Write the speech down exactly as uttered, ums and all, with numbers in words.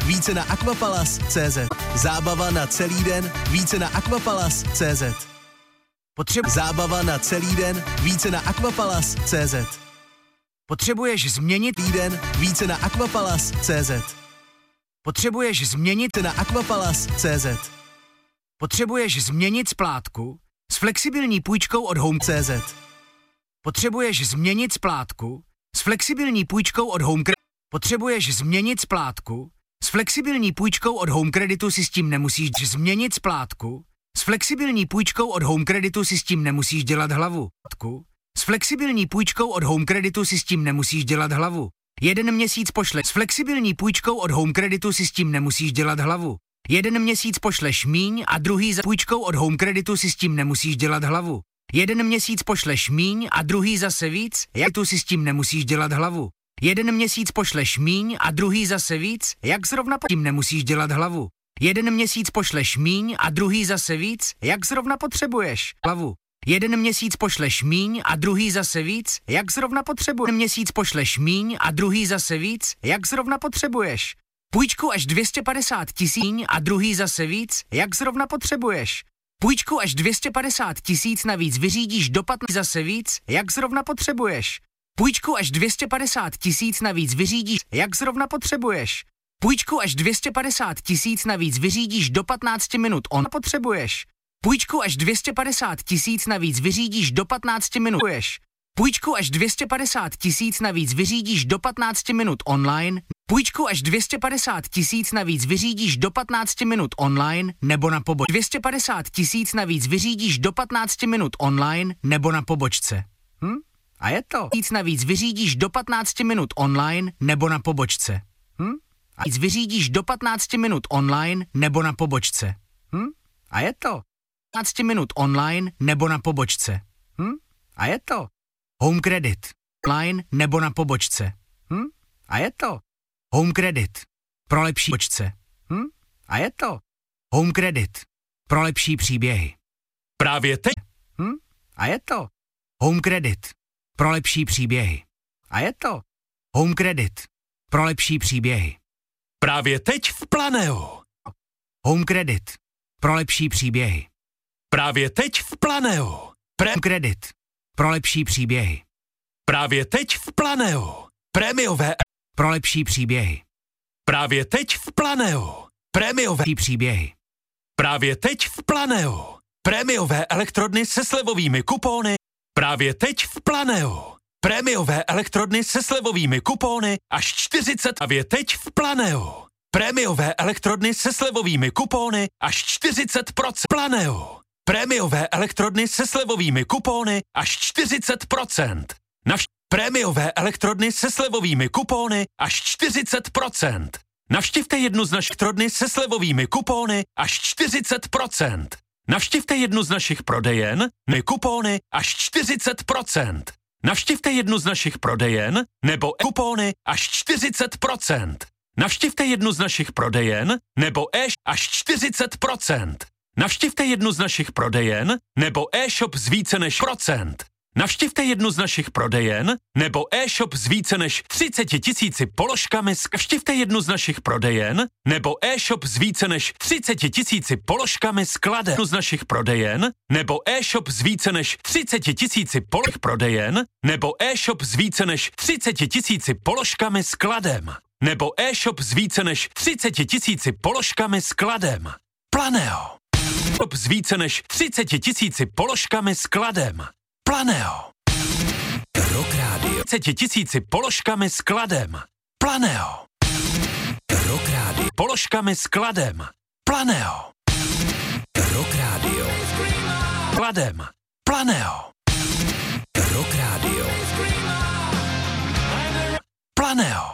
více na aquapalas tečka cé zet. Zábava na celý den, více na aquapalas tečka cé zet. Potřebu... Zábava na celý den, více na aquapalas tečka cé zet. Potřebuješ změnit týden, více na aquapalas tečka cé zet. Potřebuješ změnit na aquapalas tečka cé zet. Potřebuješ změnit splátku s flexibilní půjčkou od Home tečka cé zet. Potřebuješ změnit splátku s flexibilní půjčkou od Home Credit. Potřebuješ změnit splátku s flexibilní půjčkou od Home Creditu si s tím nemusíš změnit splátku. S flexibilní půjčkou od Home Creditu si s tím nemusíš dělat hlavu. S flexibilní půjčkou od Home Creditu si s tím nemusíš dělat hlavu. Jeden měsíc pošle. S flexibilní půjčkou od Home Creditu si s tím nemusíš dělat hlavu. Jeden měsíc pošleš míň a druhý za půjčkou od Home Creditu si s tím nemusíš dělat hlavu. Jeden měsíc pošleš míň a druhý zase víc, jak tu si s tím nemusíš dělat hlavu. Jeden měsíc pošleš míň a druhý zase víc, jak zrovna po tím nemusíš dělat hlavu. Jeden měsíc pošleš míň a druhý zase víc, jak zrovna potřebuješ hlavu. Jeden měsíc pošleš míň a druhý zase víc, jak zrovna potřebuješ. Jeden měsíc pošleš míň a druhý zase víc, jak zrovna potřebuješ. Půjčku až dvě stě padesát tisíc a druhý zase víc, jak zrovna potřebuješ. Půjčku až dvě stě padesát tisíc navíc vyřídíš do patnácti zase víc, jak zrovna potřebuješ. Půjčku až dvě stě padesát tisíc navíc vyřídíš, jak zrovna potřebuješ. Půjčku až dvě stě padesát tisíc navíc vyřídíš do patnácti minut, on potřebuješ. Půjčku až dvě stě padesát tisíc navíc vyřídíš do patnácti minut. Půjčku až dvě stě padesát tisíc navíc vyřídíš do patnácti minut online. Půjčku až dvě stě padesát tisíc navíc vyřídíš do patnácti minut online nebo na pobočce. dvě stě padesát tisíc navíc vyřídíš do patnácti minut online nebo na pobočce. Hm? A je to. Víc navíc vyřídíš do patnácti minut online nebo na pobočce. Hm? A víc vyřídíš do patnácti minut online nebo na pobočce. Hm? A je to. patnácti minut online nebo na pobočce. Hm? A je to. Home Credit. Online nebo na pobočce. Hm? A je to. Home Credit. Pro lepší pobočce. Hm? A je to. Home Credit. Pro lepší příběhy. Právě teď. Hm? A je to. Home Credit. Pro lepší příběhy. A je to. Home Credit. Pro lepší příběhy. Právě teď v Planeu. Home Credit. Pro lepší příběhy. Právě teď v Planeu. Pre- Home Credit. Pro lepší příběhy. Právě teď v Planeu. Prémiové. Pro lepší příběhy. Právě teď v Planeu. Prémiové příběhy. Právě teď v Planeu. Prémiové elektrodny se slevovými kupóny. Právě teď v Planeu. Prémiové elektrodny se slevovými kupóny až čtyřicet. Právě teď v Planeu. Prémiové elektrodny se slevovými kupóny až čtyřicet procent. Planeu. Prémiové elektrodny se slevovými kupóny až čtyřicet procent. Navš- Prémiové elektrodny se slevovými kupóny až čtyřicet procent. Navštivte jednu z našich elektrodny se slevovými kupóny až čtyřicet procent. Navštivte jednu z našich prodejen, ne kupóny až čtyřicet procent. Navštivte jednu z našich prodejen, nebo kupóny až čtyřicet procent. Navštivte jednu z našich prodejen, nebo e až čtyřicet procent. Navštivte jednu z našich prodejen, nebo e-shop z více než procent. Navštivte jednu z našich prodejen, nebo e-shop s více než třiceti tisíci položkami. Navštivte jednu z našich prodejen, nebo e-shop s více než třiceti tisíci položkami skladem. Jednu z našich prodejen, nebo e-shop s více než třiceti tisíci položkami prodejen, nebo e-shop s více než třiceti tisíci položkami skladem. Nebo e-shop s více než třiceti tisíci položkami skladem. Planeo. E-shop s více než třiceti tisíci položkami skladem. Planeo. Rock Radio. třiceti tisíci položkami skladem. Planeo. Rock Radio. Položkami skladem. Planeo. Rock Radio. Skladem. Planeo. Rock Radio. Planeo.